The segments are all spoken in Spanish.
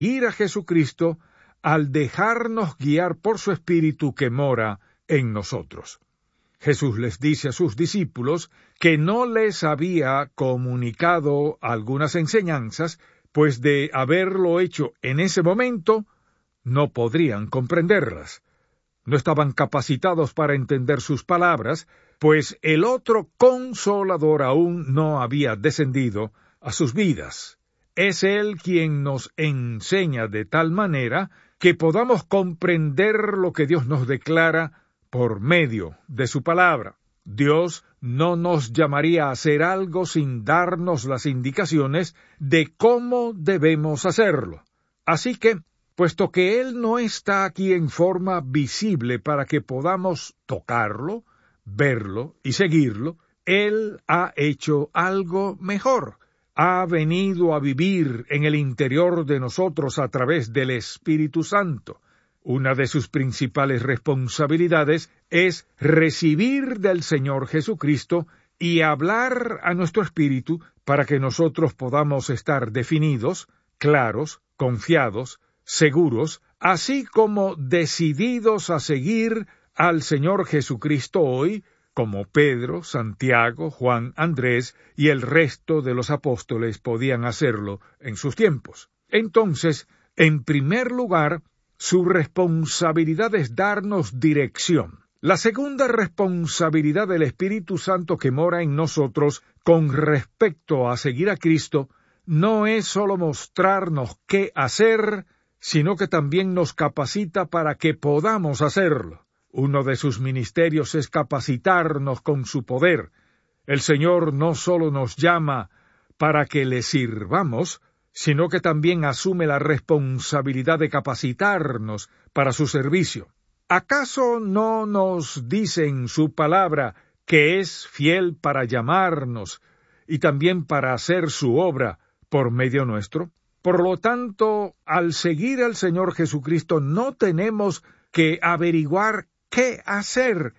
ir a Jesucristo al dejarnos guiar por su Espíritu que mora en nosotros. Jesús les dice a sus discípulos que no les había comunicado algunas enseñanzas, pues de haberlo hecho en ese momento, no podrían comprenderlas. No estaban capacitados para entender sus palabras, pues el otro Consolador aún no había descendido a sus vidas. Es Él quien nos enseña de tal manera que podamos comprender lo que Dios nos declara por medio de su palabra. Dios no nos llamaría a hacer algo sin darnos las indicaciones de cómo debemos hacerlo. Así que, puesto que Él no está aquí en forma visible para que podamos tocarlo, verlo y seguirlo, Él ha hecho algo mejor. Ha venido a vivir en el interior de nosotros a través del Espíritu Santo. Una de sus principales responsabilidades es recibir del Señor Jesucristo y hablar a nuestro espíritu para que nosotros podamos estar definidos, claros, confiados, seguros, así como decididos a seguir al Señor Jesucristo hoy, como Pedro, Santiago, Juan, Andrés y el resto de los apóstoles podían hacerlo en sus tiempos. Entonces, en primer lugar, su responsabilidad es darnos dirección. La segunda responsabilidad del Espíritu Santo que mora en nosotros con respecto a seguir a Cristo no es sólo mostrarnos qué hacer, sino que también nos capacita para que podamos hacerlo. Uno de sus ministerios es capacitarnos con su poder. El Señor no sólo nos llama para que le sirvamos, sino que también asume la responsabilidad de capacitarnos para su servicio. ¿Acaso no nos dice en su palabra que es fiel para llamarnos y también para hacer su obra por medio nuestro? Por lo tanto, al seguir al Señor Jesucristo no tenemos que averiguar qué hacer.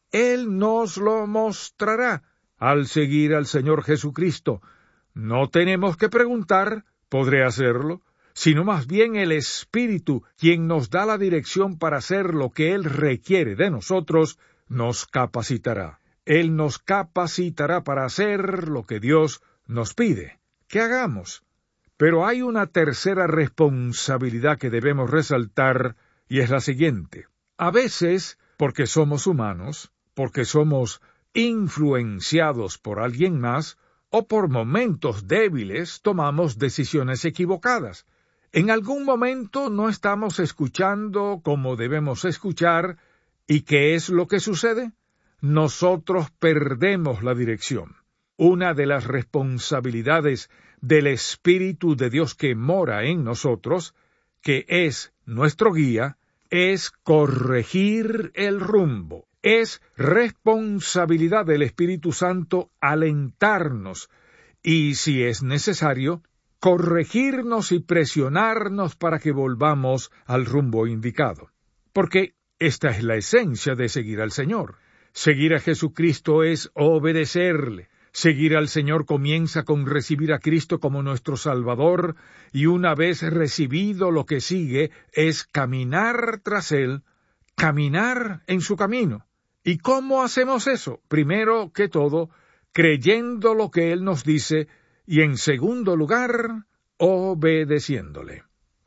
Él nos lo mostrará. Al seguir al Señor Jesucristo, no tenemos que preguntar, ¿podré hacerlo? Sino más bien el Espíritu, quien nos da la dirección para hacer lo que Él requiere de nosotros, nos capacitará. Él nos capacitará para hacer lo que Dios nos pide que hagamos. Pero hay una tercera responsabilidad que debemos resaltar, y es la siguiente. A veces, porque somos humanos, porque somos influenciados por alguien más, o por momentos débiles tomamos decisiones equivocadas. En algún momento no estamos escuchando como debemos escuchar, ¿y qué es lo que sucede? Nosotros perdemos la dirección. Una de las responsabilidades del Espíritu de Dios que mora en nosotros, que es nuestro guía, es corregir el rumbo. Es responsabilidad del Espíritu Santo alentarnos y, si es necesario, corregirnos y presionarnos para que volvamos al rumbo indicado. Porque esta es la esencia de seguir al Señor. Seguir a Jesucristo es obedecerle. Seguir al Señor comienza con recibir a Cristo como nuestro Salvador, y una vez recibido lo que sigue es caminar tras Él, caminar en su camino. ¿Y cómo hacemos eso? Primero que todo, creyendo lo que Él nos dice, y en segundo lugar, obedeciéndole.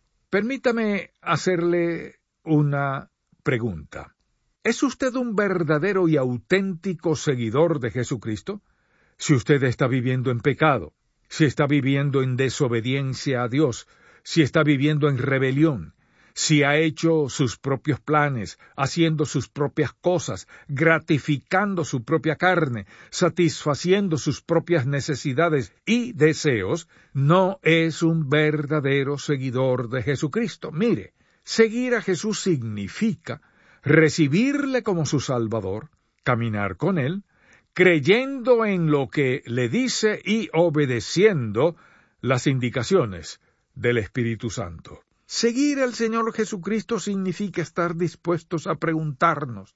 Permítame hacerle una pregunta. ¿Es usted un verdadero y auténtico seguidor de Jesucristo? Si usted está viviendo en pecado, si está viviendo en desobediencia a Dios, si está viviendo en rebelión, si ha hecho sus propios planes, haciendo sus propias cosas, gratificando su propia carne, satisfaciendo sus propias necesidades y deseos, no es un verdadero seguidor de Jesucristo. Mire, seguir a Jesús significa recibirle como su Salvador, caminar con Él, creyendo en lo que le dice y obedeciendo las indicaciones del Espíritu Santo. Seguir al Señor Jesucristo significa estar dispuestos a preguntarnos,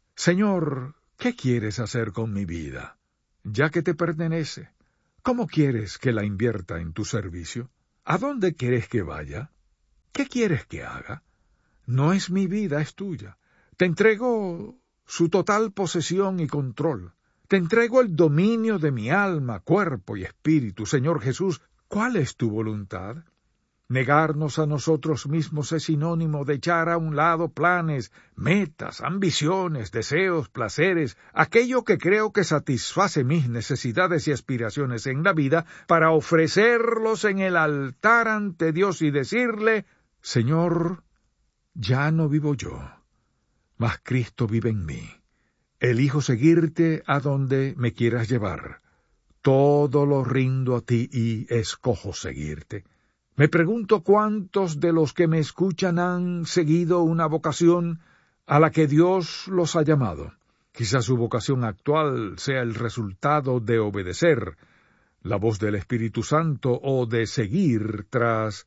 Señor, ¿qué quieres hacer con mi vida? Ya que te pertenece, ¿cómo quieres que la invierta en tu servicio? ¿A dónde quieres que vaya? ¿Qué quieres que haga? No es mi vida, es tuya. Te entrego su total posesión y control. Te entrego el dominio de mi alma, cuerpo y espíritu. Señor Jesús, ¿cuál es tu voluntad? Negarnos a nosotros mismos es sinónimo de echar a un lado planes, metas, ambiciones, deseos, placeres, aquello que creo que satisface mis necesidades y aspiraciones en la vida, para ofrecerlos en el altar ante Dios y decirle: Señor, ya no vivo yo, mas Cristo vive en mí. Elijo seguirte a donde me quieras llevar. Todo lo rindo a ti y escojo seguirte. Me pregunto cuántos de los que me escuchan han seguido una vocación a la que Dios los ha llamado. Quizás su vocación actual sea el resultado de obedecer la voz del Espíritu Santo o de seguir tras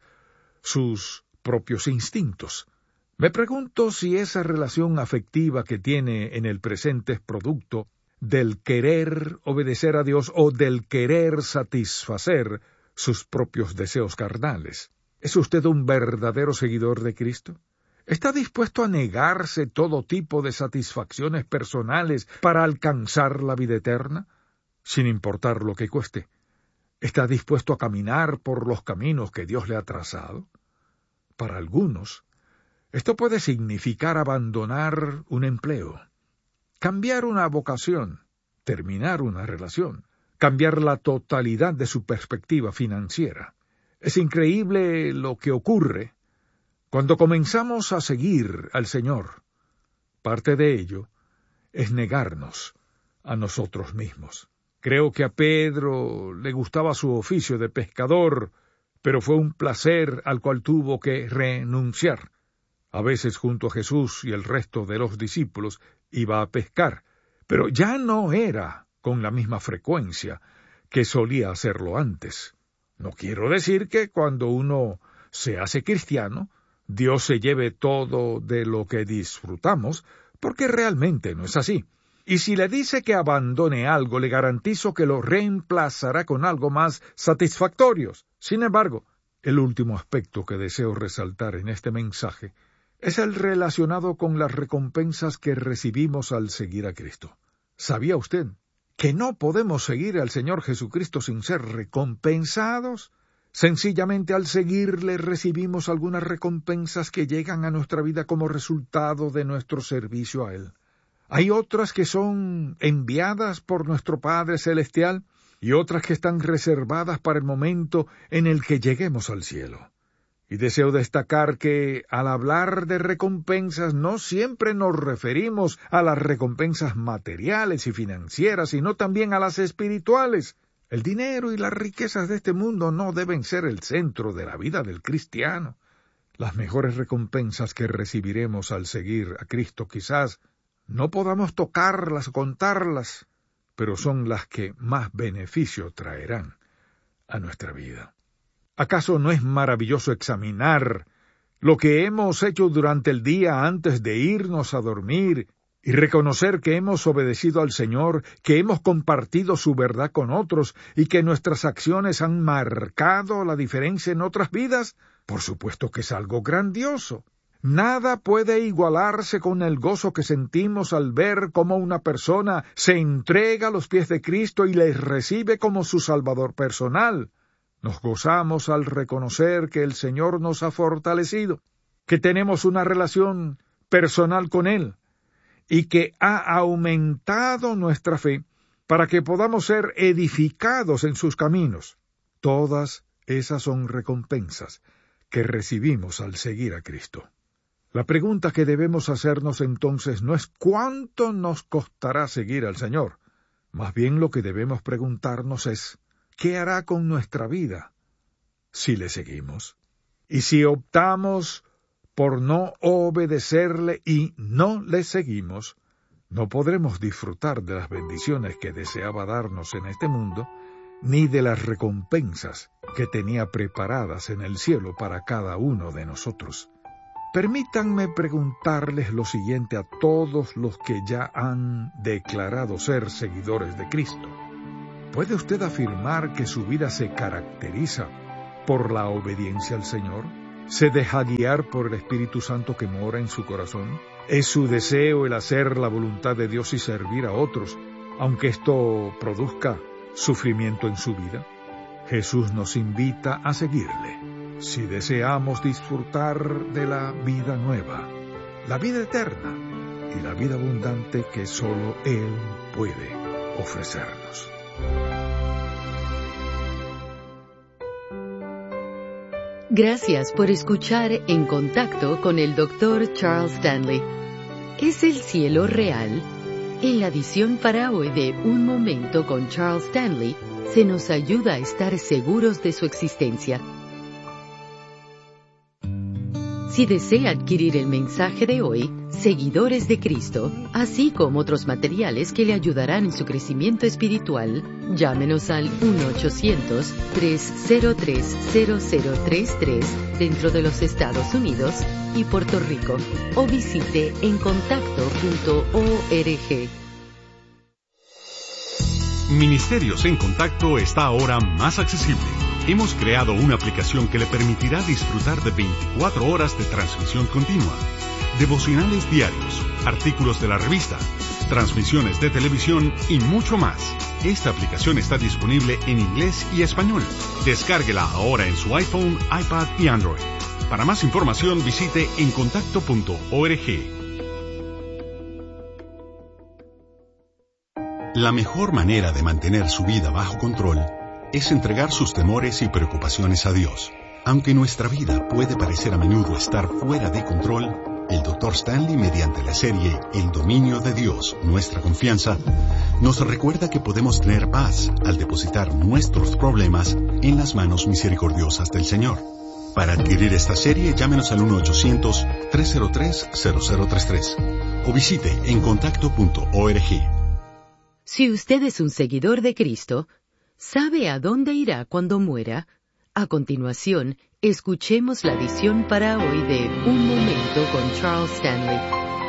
sus propios instintos. Me pregunto si esa relación afectiva que tiene en el presente es producto del querer obedecer a Dios o del querer satisfacer sus propios deseos carnales. ¿Es usted un verdadero seguidor de Cristo? ¿Está dispuesto a negarse todo tipo de satisfacciones personales para alcanzar la vida eterna, sin importar lo que cueste? ¿Está dispuesto a caminar por los caminos que Dios le ha trazado? Para algunos, esto puede significar abandonar un empleo, cambiar una vocación, terminar una relación, cambiar la totalidad de su perspectiva financiera. Es increíble lo que ocurre cuando comenzamos a seguir al Señor. Parte de ello es negarnos a nosotros mismos. Creo que a Pedro le gustaba su oficio de pescador, pero fue un placer al cual tuvo que renunciar. A veces junto a Jesús y el resto de los discípulos iba a pescar, pero ya no era con la misma frecuencia que solía hacerlo antes. No quiero decir que cuando uno se hace cristiano, Dios se lleve todo de lo que disfrutamos, porque realmente no es así. Y si le dice que abandone algo, le garantizo que lo reemplazará con algo más satisfactorio. Sin embargo, el último aspecto que deseo resaltar en este mensaje es el relacionado con las recompensas que recibimos al seguir a Cristo. ¿Sabía usted que no podemos seguir al Señor Jesucristo sin ser recompensados? Sencillamente al seguirle recibimos algunas recompensas que llegan a nuestra vida como resultado de nuestro servicio a Él. Hay otras que son enviadas por nuestro Padre Celestial y otras que están reservadas para el momento en el que lleguemos al cielo. Y deseo destacar que al hablar de recompensas no siempre nos referimos a las recompensas materiales y financieras, sino también a las espirituales. El dinero y las riquezas de este mundo no deben ser el centro de la vida del cristiano. Las mejores recompensas que recibiremos al seguir a Cristo quizás no podamos tocarlas o contarlas, pero son las que más beneficio traerán a nuestra vida. ¿Acaso no es maravilloso examinar lo que hemos hecho durante el día antes de irnos a dormir y reconocer que hemos obedecido al Señor, que hemos compartido su verdad con otros y que nuestras acciones han marcado la diferencia en otras vidas? Por supuesto que es algo grandioso. Nada puede igualarse con el gozo que sentimos al ver cómo una persona se entrega a los pies de Cristo y les recibe como su Salvador personal. Nos gozamos al reconocer que el Señor nos ha fortalecido, que tenemos una relación personal con Él y que ha aumentado nuestra fe para que podamos ser edificados en sus caminos. Todas esas son recompensas que recibimos al seguir a Cristo. La pregunta que debemos hacernos entonces no es cuánto nos costará seguir al Señor. Más bien lo que debemos preguntarnos es ¿qué hará con nuestra vida si le seguimos? Y si optamos por no obedecerle y no le seguimos, no podremos disfrutar de las bendiciones que deseaba darnos en este mundo, ni de las recompensas que tenía preparadas en el cielo para cada uno de nosotros. Permítanme preguntarles lo siguiente a todos los que ya han declarado ser seguidores de Cristo. ¿Puede usted afirmar que su vida se caracteriza por la obediencia al Señor? ¿Se deja guiar por el Espíritu Santo que mora en su corazón? ¿Es su deseo el hacer la voluntad de Dios y servir a otros, aunque esto produzca sufrimiento en su vida? Jesús nos invita a seguirle, si deseamos disfrutar de la vida nueva, la vida eterna y la vida abundante que solo Él puede ofrecernos. Gracias por escuchar En Contacto con el Dr. Charles Stanley. ¿Es el cielo real? En la edición para hoy de Un Momento con Charles Stanley, se nos ayuda a estar seguros de su existencia. Si desea adquirir el mensaje de hoy, Seguidores de Cristo, así como otros materiales que le ayudarán en su crecimiento espiritual, llámenos al 1-800-303-0033 dentro de los Estados Unidos y Puerto Rico, o visite encontacto.org. Ministerios en Contacto está ahora más accesible. Hemos creado una aplicación que le permitirá disfrutar de 24 horas de transmisión continua, devocionales diarios, artículos de la revista, transmisiones de televisión y mucho más. Esta aplicación está disponible en inglés y español. Descárguela ahora en su iPhone, iPad y Android. Para más información visite encontacto.org. La mejor manera de mantener su vida bajo control es entregar sus temores y preocupaciones a Dios. Aunque nuestra vida puede parecer a menudo estar fuera de control, el Dr. Stanley, mediante la serie El dominio de Dios, nuestra confianza, nos recuerda que podemos tener paz al depositar nuestros problemas en las manos misericordiosas del Señor. Para adquirir esta serie, llámenos al 1-800-303-0033 o visite encontacto.org. Si usted es un seguidor de Cristo, ¿sabe a dónde irá cuando muera? A continuación, escuchemos la edición para hoy de Un Momento con Charles Stanley.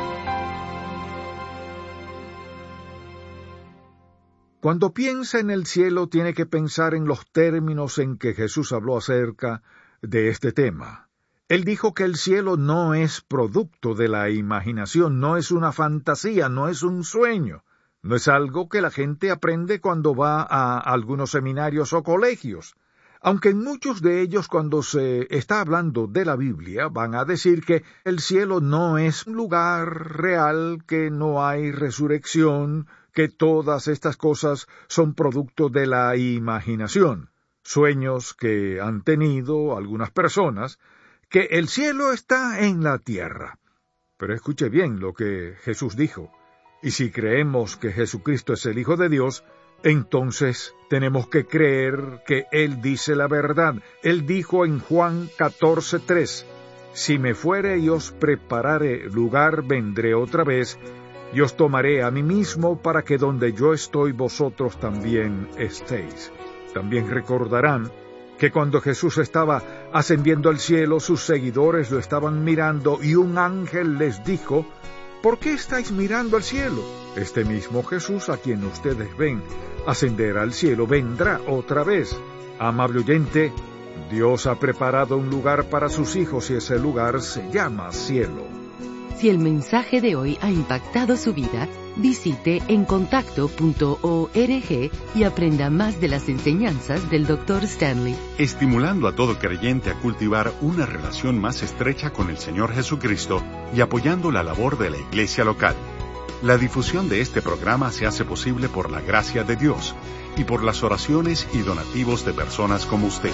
Cuando piensa en el cielo, tiene que pensar en los términos en que Jesús habló acerca de este tema. Él dijo que el cielo no es producto de la imaginación, no es una fantasía, no es un sueño. No es algo que la gente aprende cuando va a algunos seminarios o colegios. Aunque en muchos de ellos, cuando se está hablando de la Biblia, van a decir que el cielo no es un lugar real, que no hay resurrección, que todas estas cosas son producto de la imaginación. Sueños que han tenido algunas personas, que el cielo está en la tierra. Pero escuche bien lo que Jesús dijo. Y si creemos que Jesucristo es el Hijo de Dios, entonces tenemos que creer que Él dice la verdad. Él dijo en Juan 14:3, «Si me fuere y os preparare lugar, vendré otra vez, y os tomaré a mí mismo, para que donde yo estoy vosotros también estéis». También recordarán que cuando Jesús estaba ascendiendo al cielo, sus seguidores lo estaban mirando, y un ángel les dijo, ¿por qué estáis mirando al cielo? Este mismo Jesús a quien ustedes ven ascender al cielo vendrá otra vez. Amable oyente, Dios ha preparado un lugar para sus hijos y ese lugar se llama cielo. Si el mensaje de hoy ha impactado su vida, visite encontacto.org y aprenda más de las enseñanzas del Dr. Stanley. Estimulando a todo creyente a cultivar una relación más estrecha con el Señor Jesucristo y apoyando la labor de la iglesia local. La difusión de este programa se hace posible por la gracia de Dios y por las oraciones y donativos de personas como usted.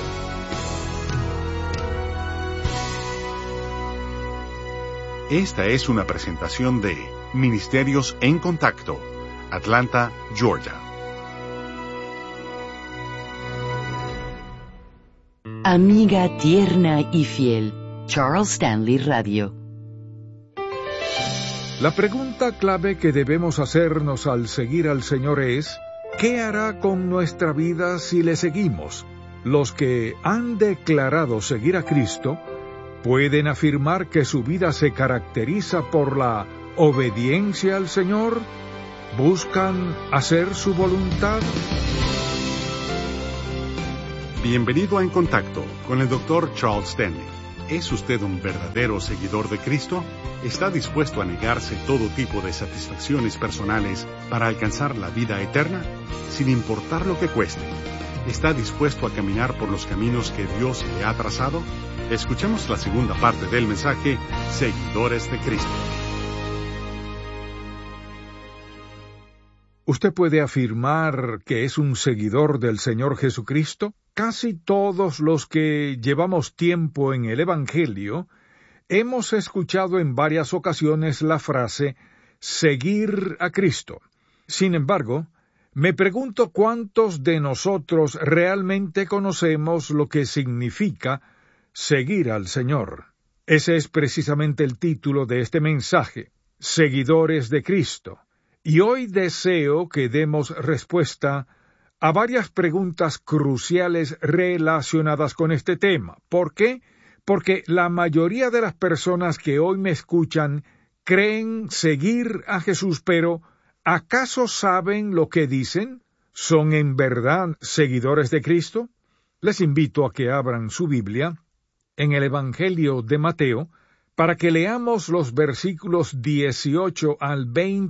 Esta es una presentación de Ministerios en Contacto, Atlanta, Georgia. Amiga tierna y fiel, Charles Stanley Radio. La pregunta clave que debemos hacernos al seguir al Señor es, ¿qué hará con nuestra vida si le seguimos? Los que han declarado seguir a Cristo pueden afirmar que su vida se caracteriza por la obediencia al Señor. ¿Buscan hacer su voluntad? Bienvenido a En Contacto con el Dr. Charles Stanley. ¿Es usted un verdadero seguidor de Cristo? ¿Está dispuesto a negarse todo tipo de satisfacciones personales para alcanzar la vida eterna, sin importar lo que cueste? ¿Está dispuesto a caminar por los caminos que Dios le ha trazado? Escuchemos la segunda parte del mensaje, Seguidores de Cristo. ¿Usted puede afirmar que es un seguidor del Señor Jesucristo? Casi todos los que llevamos tiempo en el Evangelio hemos escuchado en varias ocasiones la frase seguir a Cristo. Sin embargo, me pregunto cuántos de nosotros realmente conocemos lo que significa seguir al Señor. Ese es precisamente el título de este mensaje, Seguidores de Cristo. Y hoy deseo que demos respuesta a varias preguntas cruciales relacionadas con este tema. ¿Por qué? Porque la mayoría de las personas que hoy me escuchan creen seguir a Jesús, pero ¿acaso saben lo que dicen? ¿Son en verdad seguidores de Cristo? Les invito a que abran su Biblia en el Evangelio de Mateo, para que leamos los versículos 18 al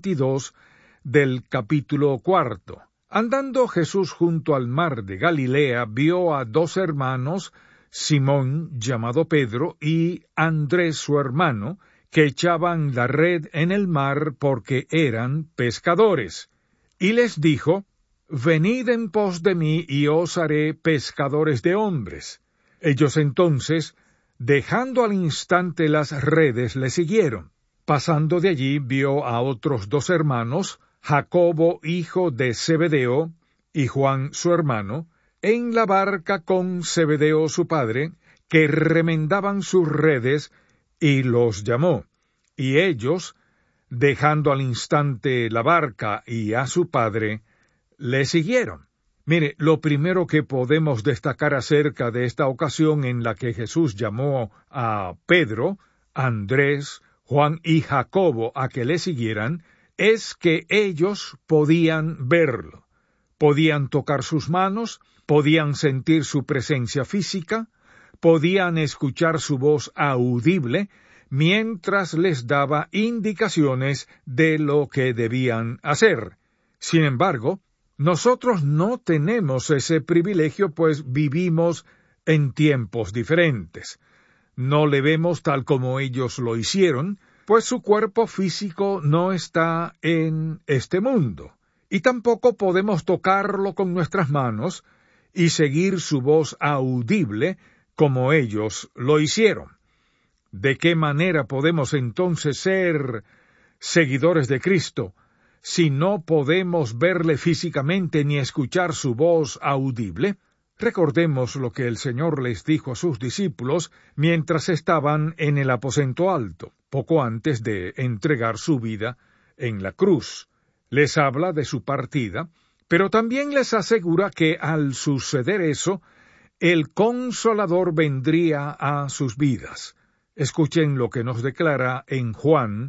22 del capítulo 4. Andando Jesús junto al mar de Galilea, vio a dos hermanos, Simón, llamado Pedro, y Andrés su hermano, que echaban la red en el mar porque eran pescadores. Y les dijo, «Venid en pos de mí, y os haré pescadores de hombres». Ellos entonces, dejando al instante las redes, le siguieron. Pasando de allí, vio a otros dos hermanos, Jacobo, hijo de Zebedeo, y Juan su hermano, en la barca con Zebedeo su padre, que remendaban sus redes, y los llamó. Y ellos, dejando al instante la barca y a su padre, le siguieron. Mire, lo primero que podemos destacar acerca de esta ocasión en la que Jesús llamó a Pedro, Andrés, Juan y Jacobo a que le siguieran, es que ellos podían verlo. Podían tocar sus manos, podían sentir su presencia física, podían escuchar su voz audible, mientras les daba indicaciones de lo que debían hacer. Sin embargo, nosotros no tenemos ese privilegio, pues vivimos en tiempos diferentes. No le vemos tal como ellos lo hicieron, pues su cuerpo físico no está en este mundo, y tampoco podemos tocarlo con nuestras manos y seguir su voz audible como ellos lo hicieron. ¿De qué manera podemos entonces ser seguidores de Cristo si no podemos verle físicamente ni escuchar su voz audible? Recordemos lo que el Señor les dijo a sus discípulos mientras estaban en el aposento alto, poco antes de entregar su vida en la cruz. Les habla de su partida, pero también les asegura que al suceder eso, el Consolador vendría a sus vidas. Escuchen lo que nos declara en Juan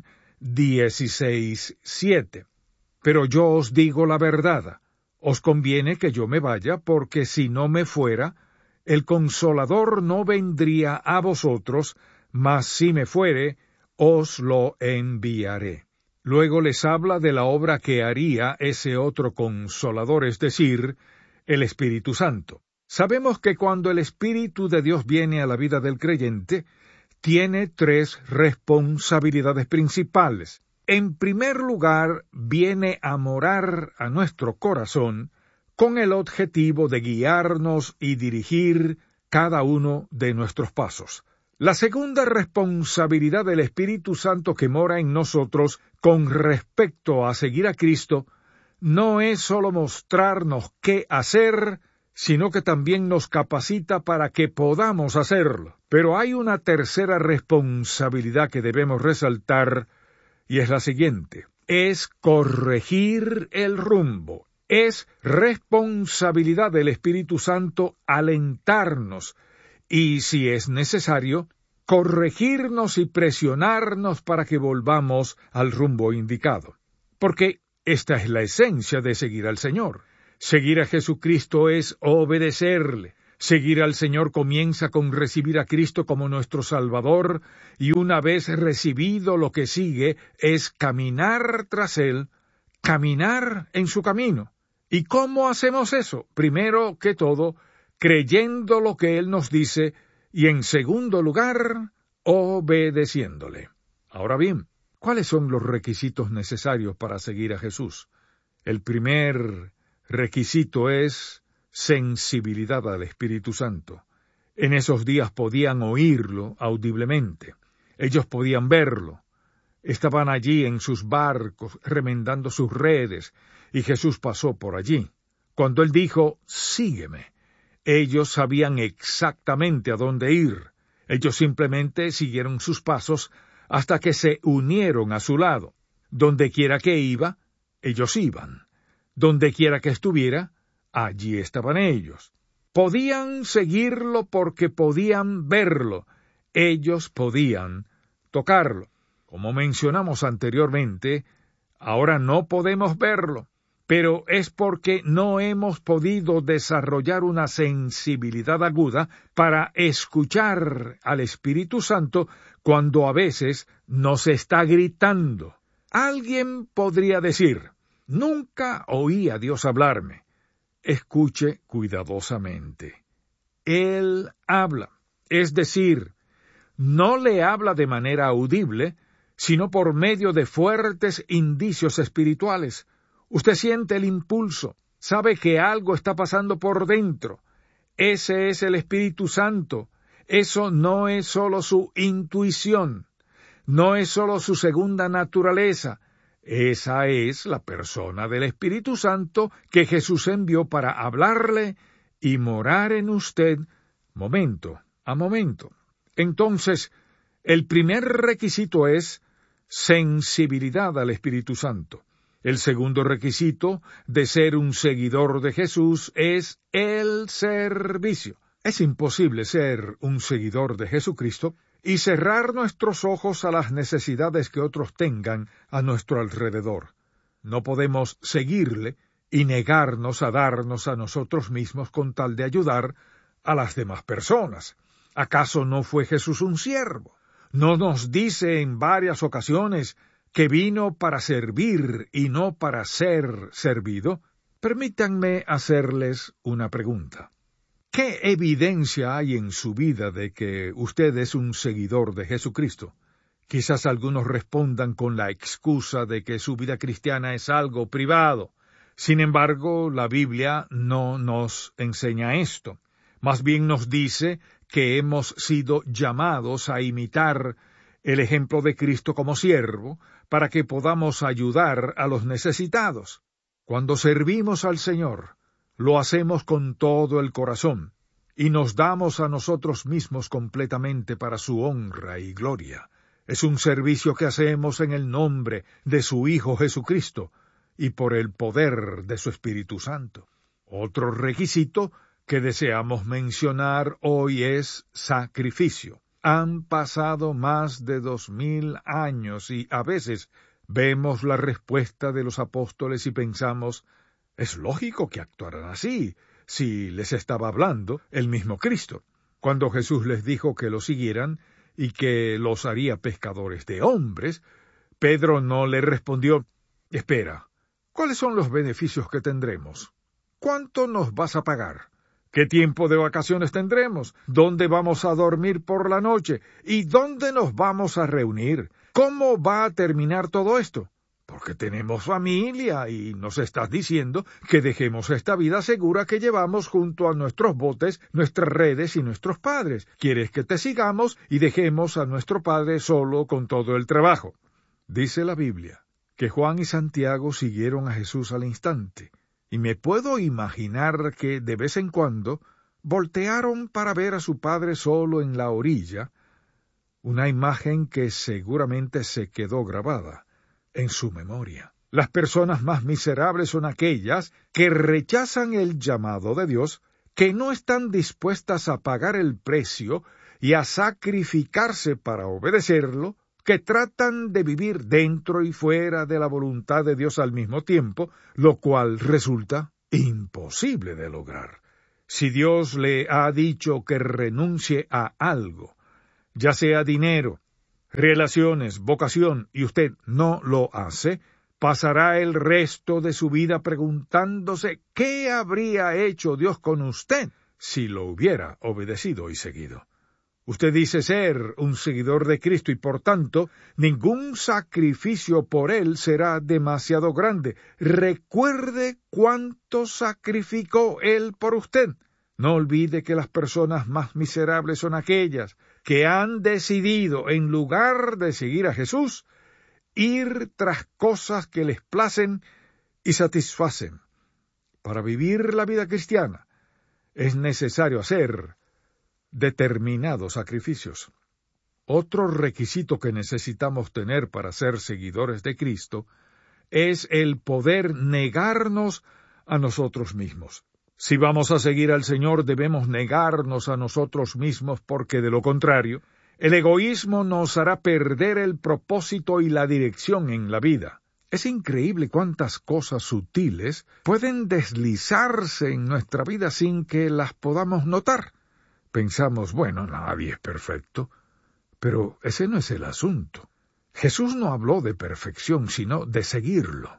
16:7. Pero yo os digo la verdad, os conviene que yo me vaya, porque si no me fuera, el Consolador no vendría a vosotros, mas si me fuere, os lo enviaré. Luego les habla de la obra que haría ese otro Consolador, es decir, el Espíritu Santo. Sabemos que cuando el Espíritu de Dios viene a la vida del creyente, tiene tres responsabilidades principales. En primer lugar, viene a morar a nuestro corazón con el objetivo de guiarnos y dirigir cada uno de nuestros pasos. La segunda responsabilidad del Espíritu Santo que mora en nosotros con respecto a seguir a Cristo no es solo mostrarnos qué hacer, sino que también nos capacita para que podamos hacerlo. Pero hay una tercera responsabilidad que debemos resaltar, y es la siguiente: es corregir el rumbo. Es responsabilidad del Espíritu Santo alentarnos y, si es necesario, corregirnos y presionarnos para que volvamos al rumbo indicado. Porque esta es la esencia de seguir al Señor. Seguir a Jesucristo es obedecerle, Seguir al Señor comienza con recibir a Cristo como nuestro Salvador, y una vez recibido, lo que sigue es caminar tras Él, caminar en su camino. ¿Y cómo hacemos eso? Primero que todo, creyendo lo que Él nos dice, y en segundo lugar, obedeciéndole. Ahora bien, ¿cuáles son los requisitos necesarios para seguir a Jesús? El primer requisito es sensibilidad al Espíritu Santo. En esos días podían oírlo audiblemente. Ellos podían verlo. Estaban allí en sus barcos, remendando sus redes, y Jesús pasó por allí. Cuando Él dijo, sígueme, ellos sabían exactamente a dónde ir. Ellos simplemente siguieron sus pasos hasta que se unieron a su lado. Donde quiera que iba, ellos iban. Donde quiera que estuviera, allí estaban ellos. Podían seguirlo porque podían verlo. Ellos podían tocarlo. Como mencionamos anteriormente, ahora no podemos verlo, pero es porque no hemos podido desarrollar una sensibilidad aguda para escuchar al Espíritu Santo cuando a veces nos está gritando. Alguien podría decir, nunca oí a Dios hablarme. Escuche cuidadosamente. Él habla, es decir, no le habla de manera audible, sino por medio de fuertes indicios espirituales. Usted siente el impulso, sabe que algo está pasando por dentro. Ese es el Espíritu Santo. Eso no es solo su intuición, no es solo su segunda naturaleza. Esa es la persona del Espíritu Santo que Jesús envió para hablarle y morar en usted momento a momento. Entonces, el primer requisito es sensibilidad al Espíritu Santo. El segundo requisito de ser un seguidor de Jesús es el servicio. Es imposible ser un seguidor de Jesucristo y cerrar nuestros ojos a las necesidades que otros tengan a nuestro alrededor. No podemos seguirle y negarnos a darnos a nosotros mismos con tal de ayudar a las demás personas. ¿Acaso no fue Jesús un siervo? ¿No nos dice en varias ocasiones que vino para servir y no para ser servido? Permítanme hacerles una pregunta. ¿Qué evidencia hay en su vida de que usted es un seguidor de Jesucristo? Quizás algunos respondan con la excusa de que su vida cristiana es algo privado. Sin embargo, la Biblia no nos enseña esto. Más bien nos dice que hemos sido llamados a imitar el ejemplo de Cristo como siervo para que podamos ayudar a los necesitados. Cuando servimos al Señor, lo hacemos con todo el corazón y nos damos a nosotros mismos completamente para su honra y gloria. Es un servicio que hacemos en el nombre de su Hijo Jesucristo y por el poder de su Espíritu Santo. Otro requisito que deseamos mencionar hoy es sacrificio. Han pasado más de 2000 años y a veces vemos la respuesta de los apóstoles y pensamos, es lógico que actuaran así, si les estaba hablando el mismo Cristo. Cuando Jesús les dijo que lo siguieran y que los haría pescadores de hombres, Pedro no le respondió, espera, ¿cuáles son los beneficios que tendremos? ¿Cuánto nos vas a pagar? ¿Qué tiempo de vacaciones tendremos? ¿Dónde vamos a dormir por la noche? ¿Y dónde nos vamos a reunir? ¿Cómo va a terminar todo esto? Porque tenemos familia y nos estás diciendo que dejemos esta vida segura que llevamos junto a nuestros botes, nuestras redes y nuestros padres. ¿Quieres que te sigamos y dejemos a nuestro padre solo con todo el trabajo? Dice la Biblia que Juan y Santiago siguieron a Jesús al instante. Y me puedo imaginar que de vez en cuando voltearon para ver a su padre solo en la orilla, una imagen que seguramente se quedó grabada en su memoria. Las personas más miserables son aquellas que rechazan el llamado de Dios, que no están dispuestas a pagar el precio y a sacrificarse para obedecerlo, que tratan de vivir dentro y fuera de la voluntad de Dios al mismo tiempo, lo cual resulta imposible de lograr. Si Dios le ha dicho que renuncie a algo, ya sea dinero, relaciones, vocación, y usted no lo hace, pasará el resto de su vida preguntándose qué habría hecho Dios con usted si lo hubiera obedecido y seguido. Usted dice ser un seguidor de Cristo y por tanto ningún sacrificio por Él será demasiado grande. Recuerde cuánto sacrificó Él por usted. No olvide que las personas más miserables son aquellas que han decidido, en lugar de seguir a Jesús, ir tras cosas que les placen y satisfacen. Para vivir la vida cristiana es necesario hacer determinados sacrificios. Otro requisito que necesitamos tener para ser seguidores de Cristo es el poder negarnos a nosotros mismos. Si vamos a seguir al Señor, debemos negarnos a nosotros mismos porque, de lo contrario, el egoísmo nos hará perder el propósito y la dirección en la vida. Es increíble cuántas cosas sutiles pueden deslizarse en nuestra vida sin que las podamos notar. Pensamos, bueno, nadie es perfecto, pero ese no es el asunto. Jesús no habló de perfección, sino de seguirlo.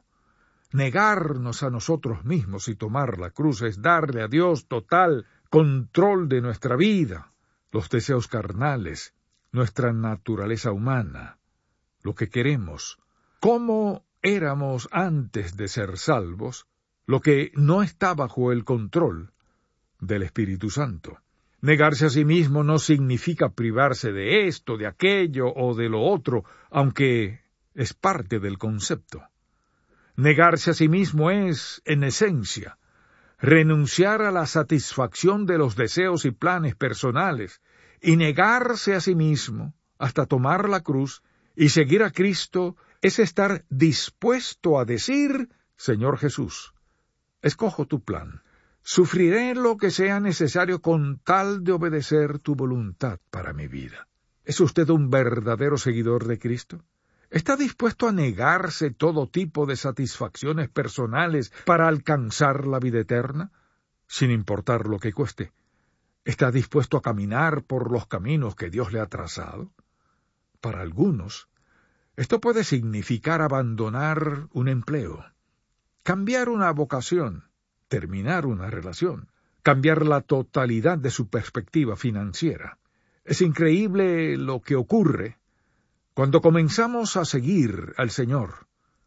Negarnos a nosotros mismos y tomar la cruz es darle a Dios total control de nuestra vida, los deseos carnales, nuestra naturaleza humana, lo que queremos, cómo éramos antes de ser salvos, lo que no está bajo el control del Espíritu Santo. Negarse a sí mismo no significa privarse de esto, de aquello o de lo otro, aunque es parte del concepto. Negarse a sí mismo es, en esencia, renunciar a la satisfacción de los deseos y planes personales, y negarse a sí mismo hasta tomar la cruz y seguir a Cristo es estar dispuesto a decir, Señor Jesús, escojo tu plan. Sufriré lo que sea necesario con tal de obedecer tu voluntad para mi vida. ¿Es usted un verdadero seguidor de Cristo? ¿Está dispuesto a negarse todo tipo de satisfacciones personales para alcanzar la vida eterna, sin importar lo que cueste? ¿Está dispuesto a caminar por los caminos que Dios le ha trazado? Para algunos, esto puede significar abandonar un empleo, cambiar una vocación, terminar una relación, cambiar la totalidad de su perspectiva financiera. Es increíble lo que ocurre cuando comenzamos a seguir al Señor.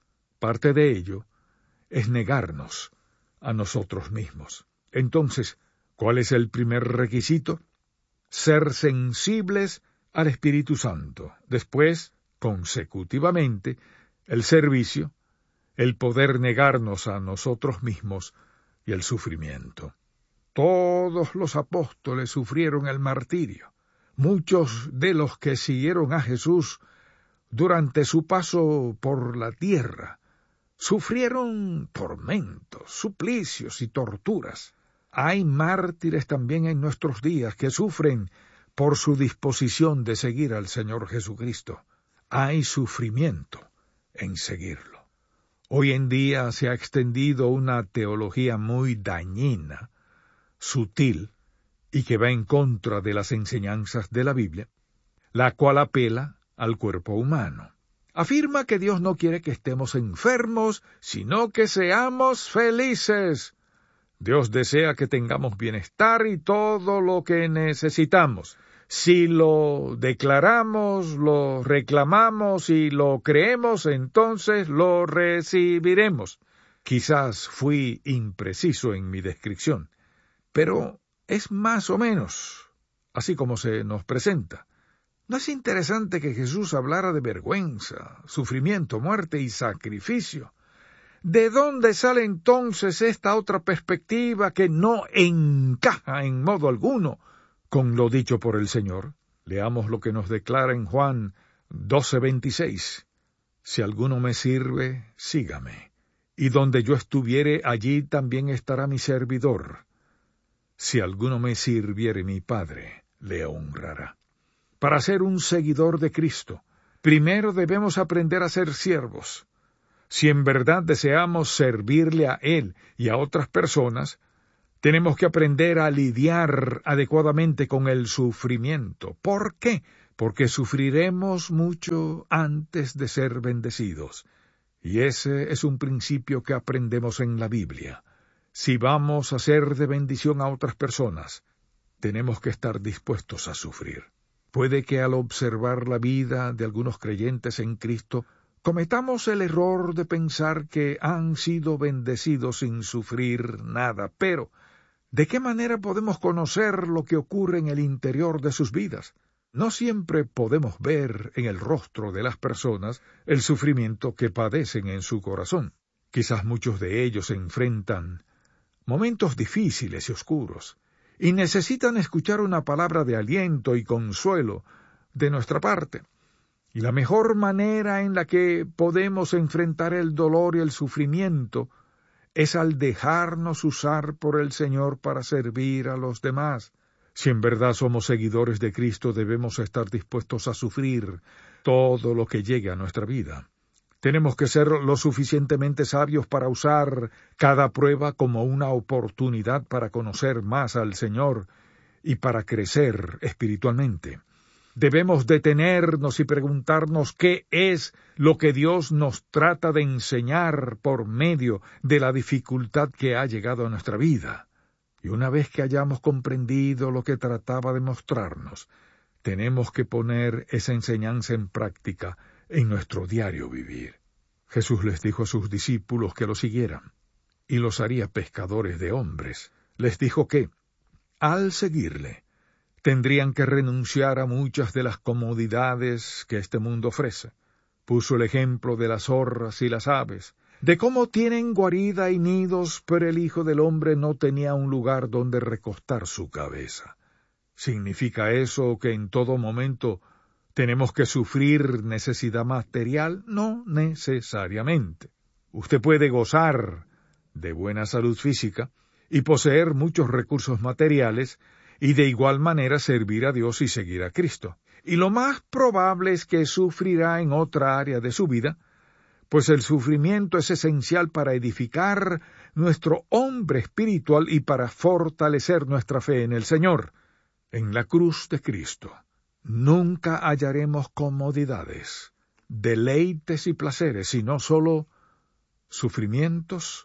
Parte de ello es negarnos a nosotros mismos. Entonces, ¿cuál es el primer requisito? Ser sensibles al Espíritu Santo. Después, consecutivamente, el servicio, el poder negarnos a nosotros mismos y el sufrimiento. Todos los apóstoles sufrieron el martirio. Muchos de los que siguieron a Jesús durante su paso por la tierra sufrieron tormentos, suplicios y torturas. Hay mártires también en nuestros días que sufren por su disposición de seguir al Señor Jesucristo. Hay sufrimiento en seguirlo. Hoy en día se ha extendido una teología muy dañina, sutil, y que va en contra de las enseñanzas de la Biblia, la cual apela al cuerpo humano. Afirma que Dios no quiere que estemos enfermos, sino que seamos felices. Dios desea que tengamos bienestar y todo lo que necesitamos. Si lo declaramos, lo reclamamos y lo creemos, entonces lo recibiremos. Quizás fui impreciso en mi descripción, pero es más o menos así como se nos presenta. ¿No es interesante que Jesús hablara de vergüenza, sufrimiento, muerte y sacrificio? ¿De dónde sale entonces esta otra perspectiva que no encaja en modo alguno con lo dicho por el Señor? Leamos lo que nos declara en Juan 12:26. Si alguno me sirve, sígame, y donde yo estuviere, allí también estará mi servidor. Si alguno me sirviere, mi Padre le honrará. Para ser un seguidor de Cristo, primero debemos aprender a ser siervos. Si en verdad deseamos servirle a Él y a otras personas, Tenemos que aprender a lidiar adecuadamente con el sufrimiento. ¿Por qué? Porque sufriremos mucho antes de ser bendecidos. Y ese es un principio que aprendemos en la Biblia. Si vamos a ser de bendición a otras personas, tenemos que estar dispuestos a sufrir. Puede que al observar la vida de algunos creyentes en Cristo, cometamos el error de pensar que han sido bendecidos sin sufrir nada, pero ¿de qué manera podemos conocer lo que ocurre en el interior de sus vidas? No siempre podemos ver en el rostro de las personas el sufrimiento que padecen en su corazón. Quizás muchos de ellos enfrentan momentos difíciles y oscuros, y necesitan escuchar una palabra de aliento y consuelo de nuestra parte. Y la mejor manera en la que podemos enfrentar el dolor y el sufrimiento es al dejarnos usar por el Señor para servir a los demás. Si en verdad somos seguidores de Cristo, debemos estar dispuestos a sufrir todo lo que llegue a nuestra vida. Tenemos que ser lo suficientemente sabios para usar cada prueba como una oportunidad para conocer más al Señor y para crecer espiritualmente. Debemos detenernos y preguntarnos qué es lo que Dios nos trata de enseñar por medio de la dificultad que ha llegado a nuestra vida. Y una vez que hayamos comprendido lo que trataba de mostrarnos, tenemos que poner esa enseñanza en práctica en nuestro diario vivir. Jesús les dijo a sus discípulos que lo siguieran, y los haría pescadores de hombres. Les dijo que, al seguirle, tendrían que renunciar a muchas de las comodidades que este mundo ofrece. Puso el ejemplo de las zorras y las aves, de cómo tienen guarida y nidos, pero el Hijo del Hombre no tenía un lugar donde recostar su cabeza. ¿Significa eso que en todo momento tenemos que sufrir necesidad material? No necesariamente. Usted puede gozar de buena salud física y poseer muchos recursos materiales y de igual manera servir a Dios y seguir a Cristo. Y lo más probable es que sufrirá en otra área de su vida, pues el sufrimiento es esencial para edificar nuestro hombre espiritual y para fortalecer nuestra fe en el Señor. En la cruz de Cristo nunca hallaremos comodidades, deleites y placeres, sino solo sufrimientos,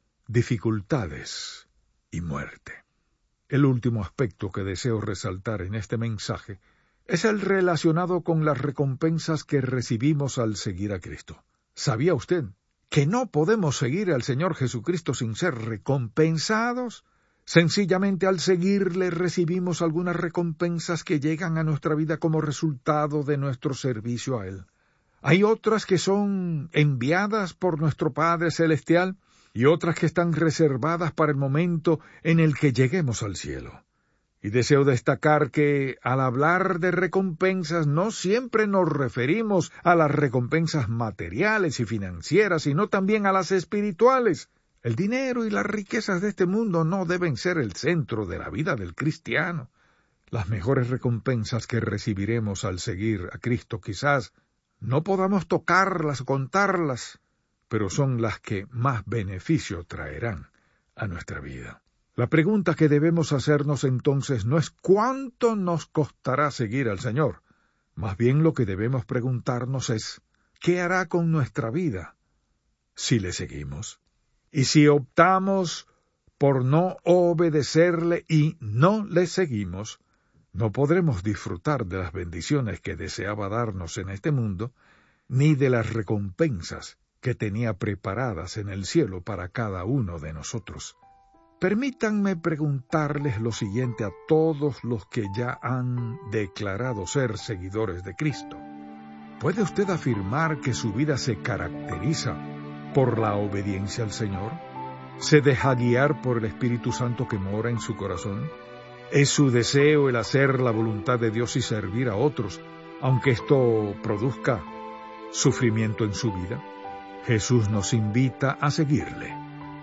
dificultades y muerte. El último aspecto que deseo resaltar en este mensaje es el relacionado con las recompensas que recibimos al seguir a Cristo. ¿Sabía usted que no podemos seguir al Señor Jesucristo sin ser recompensados? Sencillamente al seguirle recibimos algunas recompensas que llegan a nuestra vida como resultado de nuestro servicio a Él. Hay otras que son enviadas por nuestro Padre Celestial y otras que están reservadas para el momento en el que lleguemos al cielo. Y deseo destacar que al hablar de recompensas no siempre nos referimos a las recompensas materiales y financieras, sino también a las espirituales. El dinero y las riquezas de este mundo no deben ser el centro de la vida del cristiano. Las mejores recompensas que recibiremos al seguir a Cristo quizás no podamos tocarlas o contarlas, pero son las que más beneficio traerán a nuestra vida. La pregunta que debemos hacernos entonces no es ¿cuánto nos costará seguir al Señor? Más bien lo que debemos preguntarnos es ¿qué hará con nuestra vida si le seguimos? Y si optamos por no obedecerle y no le seguimos, no podremos disfrutar de las bendiciones que deseaba darnos en este mundo, ni de las recompensas que tenía preparadas en el cielo para cada uno de nosotros. Permítanme preguntarles lo siguiente a todos los que ya han declarado ser seguidores de Cristo. ¿Puede usted afirmar que su vida se caracteriza por la obediencia al Señor? ¿Se deja guiar por el Espíritu Santo que mora en su corazón? ¿Es su deseo el hacer la voluntad de Dios y servir a otros, aunque esto produzca sufrimiento en su vida? Jesús nos invita a seguirle.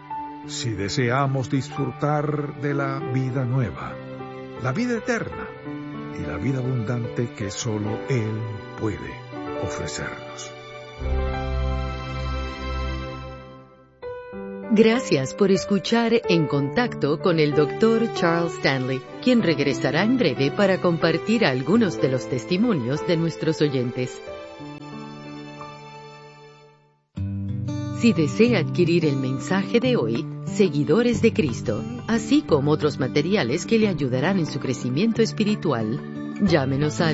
Si deseamos disfrutar de la vida nueva, la vida eterna y la vida abundante que solo Él puede ofrecernos. Gracias por escuchar En Contacto con el Dr. Charles Stanley, quien regresará en breve para compartir algunos de los testimonios de nuestros oyentes. Si desea adquirir el mensaje de hoy, Seguidores de Cristo, así como otros materiales que le ayudarán en su crecimiento espiritual, llámenos al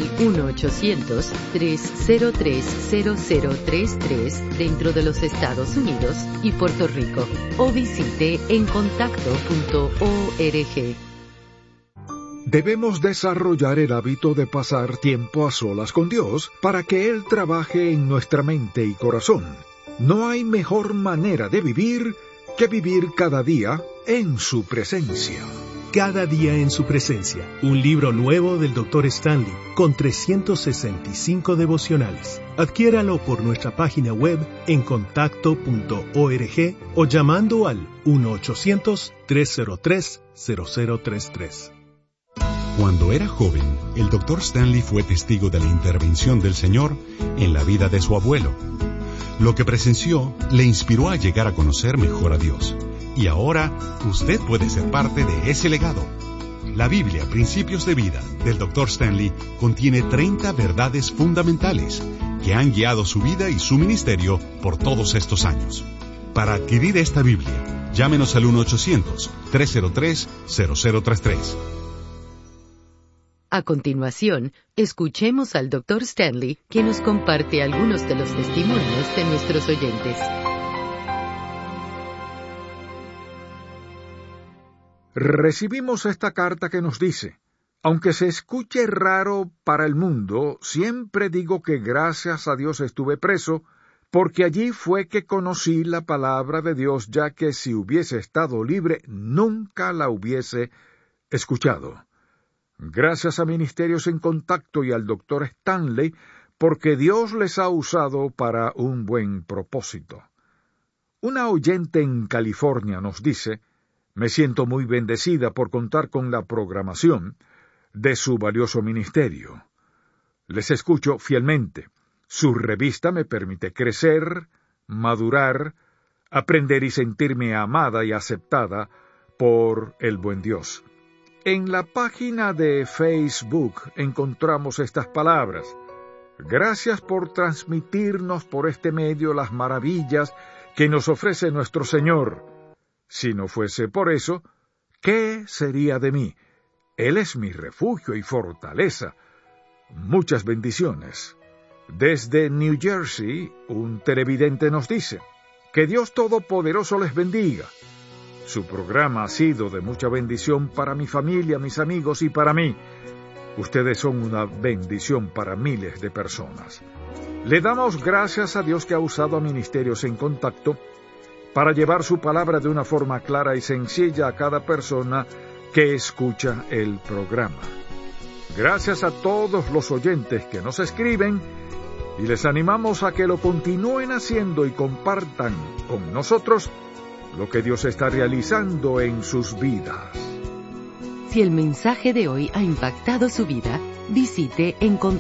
1-800-303-0033 dentro de los Estados Unidos y Puerto Rico, o visite encontacto.org. Debemos desarrollar el hábito de pasar tiempo a solas con Dios para que Él trabaje en nuestra mente y corazón. No hay mejor manera de vivir que vivir cada día en su presencia. Cada día en su presencia, un libro nuevo del Dr. Stanley, con 365 devocionales. Adquiéralo por nuestra página web encontacto.org o llamando al 1-800-303-0033. Cuando era joven, el Dr. Stanley fue testigo de la intervención del Señor en la vida de su abuelo. Lo que presenció le inspiró a llegar a conocer mejor a Dios. Y ahora, usted puede ser parte de ese legado. La Biblia, Principios de Vida, del Dr. Stanley, contiene 30 verdades fundamentales que han guiado su vida y su ministerio por todos estos años. Para adquirir esta Biblia, llámenos al 1-800-303-0033. A continuación, escuchemos al Dr. Stanley, que nos comparte algunos de los testimonios de nuestros oyentes. Recibimos esta carta que nos dice: aunque se escuche raro para el mundo, siempre digo que gracias a Dios estuve preso, porque allí fue que conocí la palabra de Dios, ya que si hubiese estado libre, nunca la hubiese escuchado. Gracias a Ministerios en Contacto y al Dr. Stanley, porque Dios les ha usado para un buen propósito. Una oyente en California nos dice: me siento muy bendecida por contar con la programación de su valioso ministerio. Les escucho fielmente. Su revista me permite crecer, madurar, aprender y sentirme amada y aceptada por el buen Dios. En la página de Facebook encontramos estas palabras: gracias por transmitirnos por este medio las maravillas que nos ofrece nuestro Señor. Si no fuese por eso, ¿qué sería de mí? Él es mi refugio y fortaleza. Muchas bendiciones. Desde New Jersey, un televidente nos dice: que Dios Todopoderoso les bendiga. Su programa ha sido de mucha bendición para mi familia, mis amigos y para mí. Ustedes son una bendición para miles de personas. Le damos gracias a Dios que ha usado a Ministerios en Contacto para llevar su palabra de una forma clara y sencilla a cada persona que escucha el programa. Gracias a todos los oyentes que nos escriben y les animamos a que lo continúen haciendo y compartan con nosotros lo que Dios está realizando en sus vidas. Si el mensaje de hoy ha impactado su vida, visite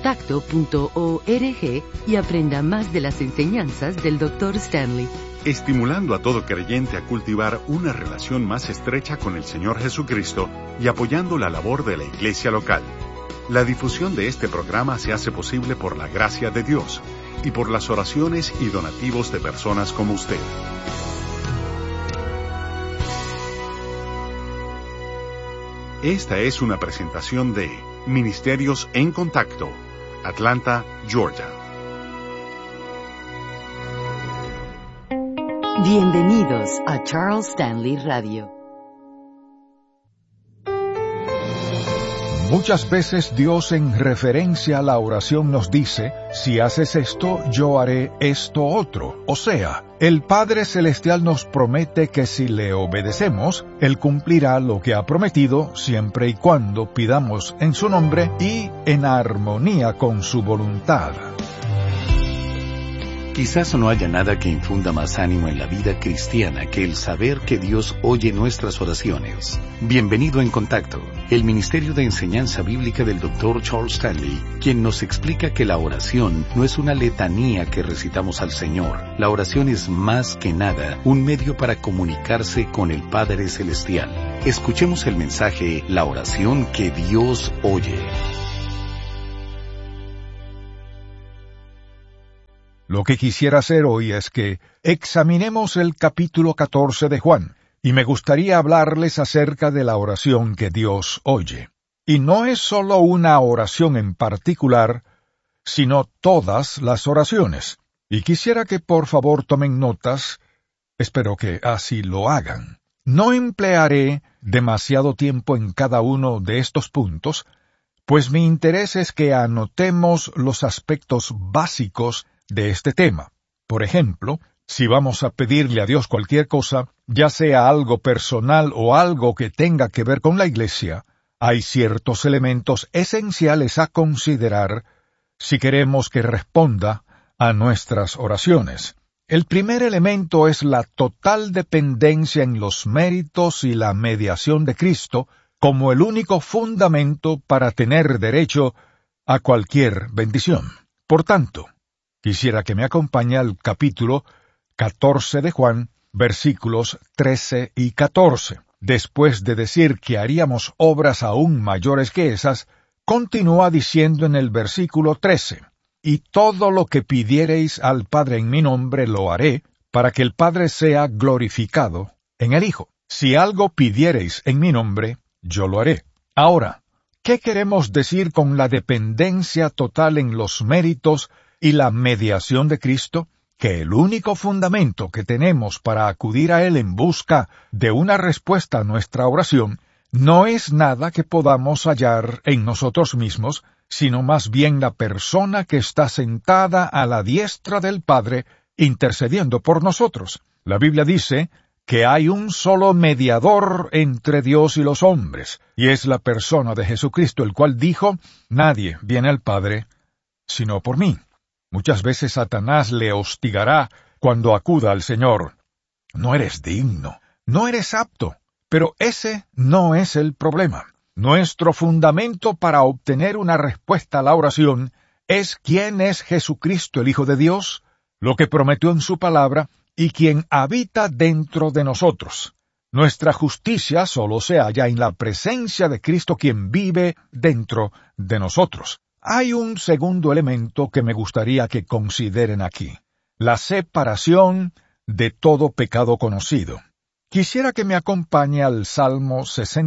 encontacto.org y aprenda más de las enseñanzas del Dr. Stanley. Estimulando a todo creyente a cultivar una relación más estrecha con el Señor Jesucristo y apoyando la labor de la iglesia local. La difusión de este programa se hace posible por la gracia de Dios y por las oraciones y donativos de personas como usted. Esta es una presentación de Ministerios en Contacto, Atlanta, Georgia. Bienvenidos a Charles Stanley Radio. Muchas veces Dios, en referencia a la oración, nos dice: si haces esto, yo haré esto otro. O sea, el Padre Celestial nos promete que si le obedecemos, Él cumplirá lo que ha prometido, siempre y cuando pidamos en su nombre y en armonía con su voluntad. Quizás no haya nada que infunda más ánimo en la vida cristiana que el saber que Dios oye nuestras oraciones. Bienvenido En Contacto, el Ministerio de Enseñanza Bíblica del Dr. Charles Stanley, quien nos explica que la oración no es una letanía que recitamos al Señor. La oración es más que nada un medio para comunicarse con el Padre Celestial. Escuchemos el mensaje, la oración que Dios oye. Lo que quisiera hacer hoy es que examinemos el capítulo 14 de Juan, y me gustaría hablarles acerca de la oración que Dios oye. Y no es solo una oración en particular, sino todas las oraciones. Y quisiera que por favor tomen notas, espero que así lo hagan. No emplearé demasiado tiempo en cada uno de estos puntos, pues mi interés es que anotemos los aspectos básicos de este tema. Por ejemplo, si vamos a pedirle a Dios cualquier cosa, ya sea algo personal o algo que tenga que ver con la iglesia, hay ciertos elementos esenciales a considerar si queremos que responda a nuestras oraciones. El primer elemento es la total dependencia en los méritos y la mediación de Cristo como el único fundamento para tener derecho a cualquier bendición. Por tanto, quisiera que me acompañe al capítulo 14 de Juan, versículos 13 y 14. Después de decir que haríamos obras aún mayores que esas, continúa diciendo en el versículo 13, «Y todo lo que pidiereis al Padre en mi nombre lo haré, para que el Padre sea glorificado en el Hijo. Si algo pidiereis en mi nombre, yo lo haré». Ahora, ¿qué queremos decir con la dependencia total en los méritos y la mediación de Cristo? Que el único fundamento que tenemos para acudir a Él en busca de una respuesta a nuestra oración no es nada que podamos hallar en nosotros mismos, sino más bien la persona que está sentada a la diestra del Padre intercediendo por nosotros. La Biblia dice que hay un solo mediador entre Dios y los hombres, y es la persona de Jesucristo, el cual dijo, «Nadie viene al Padre sino por mí». Muchas veces Satanás le hostigará cuando acuda al Señor. No eres digno, no eres apto, pero ese no es el problema. Nuestro fundamento para obtener una respuesta a la oración es quién es Jesucristo, el Hijo de Dios, lo que prometió en su palabra, y quien habita dentro de nosotros. Nuestra justicia solo se halla en la presencia de Cristo, quien vive dentro de nosotros. Hay un segundo elemento que me gustaría que consideren aquí: la separación de todo pecado conocido. Quisiera que me acompañe al Salmo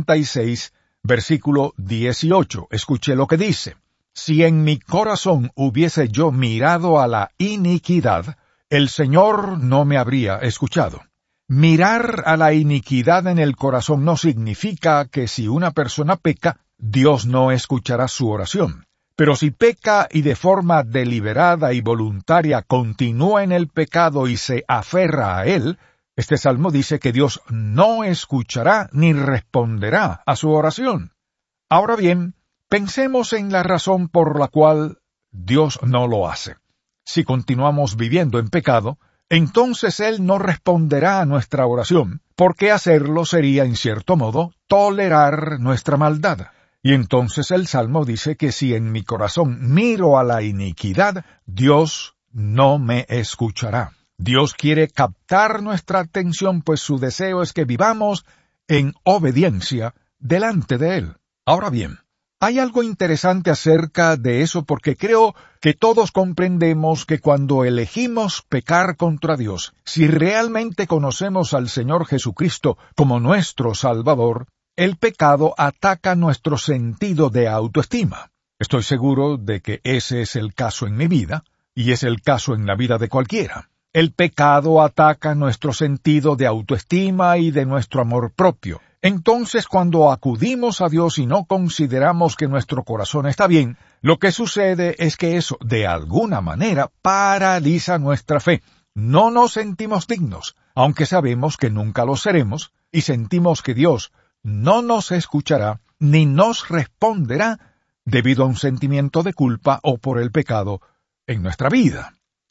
66, versículo 18. Escuche lo que dice: «Si en mi corazón hubiese yo mirado a la iniquidad, el Señor no me habría escuchado». Mirar a la iniquidad en el corazón no significa que si una persona peca, Dios no escuchará su oración. Pero si peca y de forma deliberada y voluntaria continúa en el pecado y se aferra a él, este salmo dice que Dios no escuchará ni responderá a su oración. Ahora bien, pensemos en la razón por la cual Dios no lo hace. Si continuamos viviendo en pecado, entonces Él no responderá a nuestra oración, porque hacerlo sería, en cierto modo, tolerar nuestra maldad. Y entonces el Salmo dice que si en mi corazón miro a la iniquidad, Dios no me escuchará. Dios quiere captar nuestra atención, pues su deseo es que vivamos en obediencia delante de Él. Ahora bien, hay algo interesante acerca de eso, porque creo que todos comprendemos que cuando elegimos pecar contra Dios, si realmente conocemos al Señor Jesucristo como nuestro Salvador, el pecado ataca nuestro sentido de autoestima. Estoy seguro de que ese es el caso en mi vida, y es el caso en la vida de cualquiera. El pecado ataca nuestro sentido de autoestima y de nuestro amor propio. Entonces, cuando acudimos a Dios y no consideramos que nuestro corazón está bien, lo que sucede es que eso, de alguna manera, paraliza nuestra fe. No nos sentimos dignos, aunque sabemos que nunca lo seremos, y sentimos que Dios no nos escuchará ni nos responderá debido a un sentimiento de culpa o por el pecado en nuestra vida.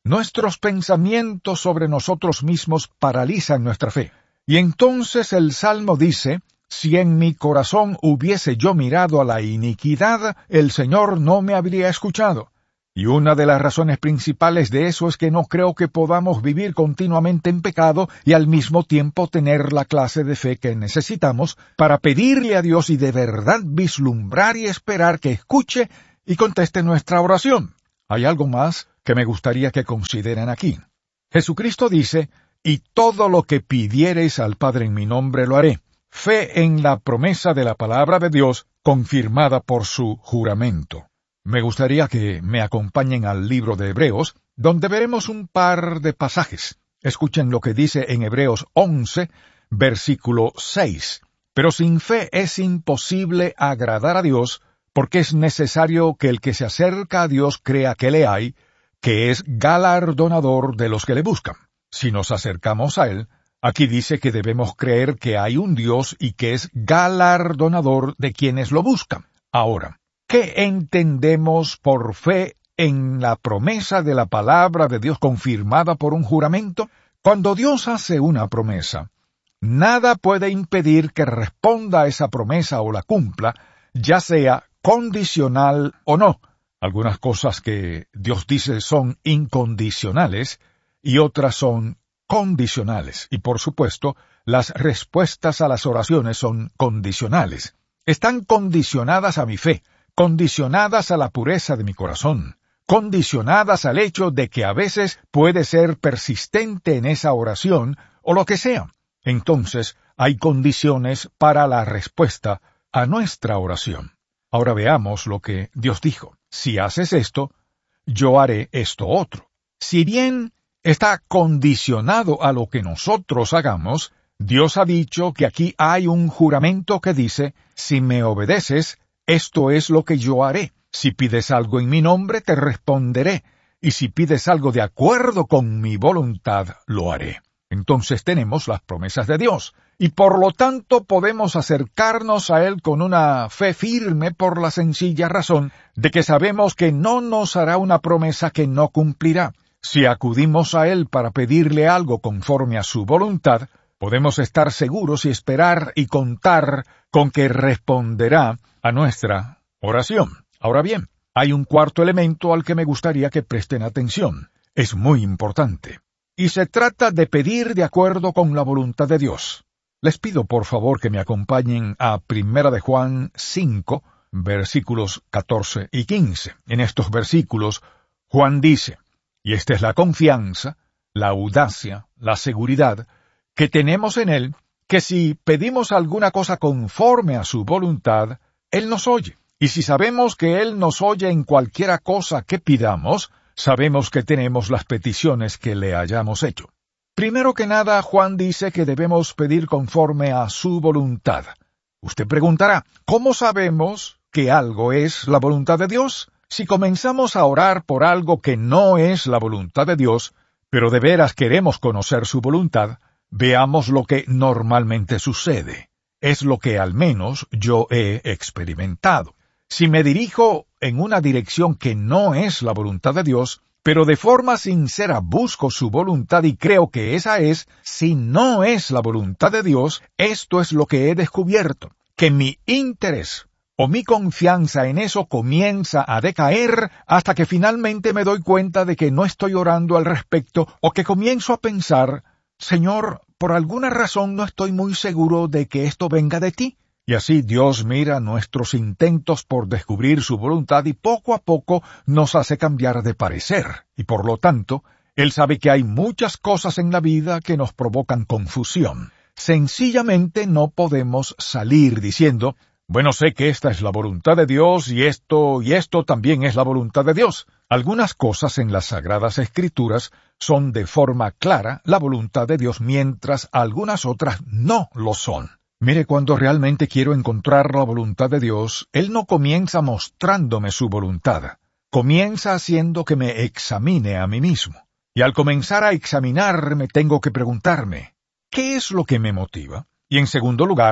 Nuestros pensamientos sobre nosotros mismos paralizan nuestra fe. Y entonces el Salmo dice, si en mi corazón hubiese yo mirado a la iniquidad, el Señor no me habría escuchado. Y una de las razones principales de eso es que no creo que podamos vivir continuamente en pecado y al mismo tiempo tener la clase de fe que necesitamos para pedirle a Dios y de verdad vislumbrar y esperar que escuche y conteste nuestra oración. Hay algo más que me gustaría que consideren aquí. Jesucristo dice, y todo lo que pidiereis al Padre en mi nombre lo haré. Fe en la promesa de la palabra de Dios confirmada por su juramento. Me gustaría que me acompañen al libro de Hebreos, donde veremos un par de pasajes. Escuchen lo que dice en Hebreos 11, versículo 6. Pero sin fe es imposible agradar a Dios, porque es necesario que el que se acerca a Dios crea que le hay, que es galardonador de los que le buscan. Si nos acercamos a Él, aquí dice que debemos creer que hay un Dios y que es galardonador de quienes lo buscan. Ahora, ¿qué entendemos por fe en la promesa de la palabra de Dios confirmada por un juramento? Cuando Dios hace una promesa, nada puede impedir que responda a esa promesa o la cumpla, ya sea condicional o no. Algunas cosas que Dios dice son incondicionales y otras son condicionales. Y por supuesto, las respuestas a las oraciones son condicionales. Están condicionadas a mi fe, condicionadas a la pureza de mi corazón, condicionadas al hecho de que a veces puede ser persistente en esa oración o lo que sea. Entonces, hay condiciones para la respuesta a nuestra oración. Ahora veamos lo que Dios dijo. Si haces esto, yo haré esto otro. Si bien está condicionado a lo que nosotros hagamos, Dios ha dicho que aquí hay un juramento que dice, si me obedeces, esto es lo que yo haré. Si pides algo en mi nombre, te responderé. Y si pides algo de acuerdo con mi voluntad, lo haré. Entonces tenemos las promesas de Dios, y por lo tanto podemos acercarnos a Él con una fe firme por la sencilla razón de que sabemos que no nos hará una promesa que no cumplirá. Si acudimos a Él para pedirle algo conforme a su voluntad, podemos estar seguros y esperar y contar con que responderá a nuestra oración. Ahora bien, hay un cuarto elemento al que me gustaría que presten atención. Es muy importante. Y se trata de pedir de acuerdo con la voluntad de Dios. Les pido por favor que me acompañen a 1 de Juan 5, versículos 14 y 15. En estos versículos, Juan dice, y esta es la confianza, la audacia, la seguridad que tenemos en Él, que si pedimos alguna cosa conforme a su voluntad, Él nos oye. Y si sabemos que Él nos oye en cualquiera cosa que pidamos, sabemos que tenemos las peticiones que le hayamos hecho. Primero que nada, Juan dice que debemos pedir conforme a su voluntad. Usted preguntará, ¿cómo sabemos que algo es la voluntad de Dios? Si comenzamos a orar por algo que no es la voluntad de Dios, pero de veras queremos conocer su voluntad, veamos lo que normalmente sucede. Es lo que al menos yo he experimentado. Si me dirijo en una dirección que no es la voluntad de Dios, pero de forma sincera busco su voluntad y creo que esa es, si no es la voluntad de Dios, esto es lo que he descubierto, que mi interés o mi confianza en eso comienza a decaer hasta que finalmente me doy cuenta de que no estoy orando al respecto o que comienzo a pensar, Señor, por alguna razón no estoy muy seguro de que esto venga de ti. Y así Dios mira nuestros intentos por descubrir su voluntad y poco a poco nos hace cambiar de parecer. Y por lo tanto, Él sabe que hay muchas cosas en la vida que nos provocan confusión. Sencillamente no podemos salir diciendo, bueno, sé que esta es la voluntad de Dios y esto también es la voluntad de Dios. Algunas cosas en las Sagradas Escrituras son de forma clara la voluntad de Dios, mientras algunas otras no lo son. Mire, cuando realmente quiero encontrar la voluntad de Dios, Él no comienza mostrándome su voluntad. Comienza haciendo que me examine a mí mismo. Y al comenzar a examinarme, tengo que preguntarme, ¿qué es lo que me motiva? Y en segundo lugar,